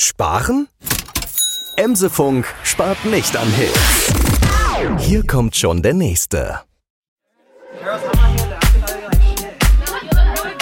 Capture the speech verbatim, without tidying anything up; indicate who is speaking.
Speaker 1: Sparen? Emsefunk spart nicht an Hits. Hier kommt schon der nächste.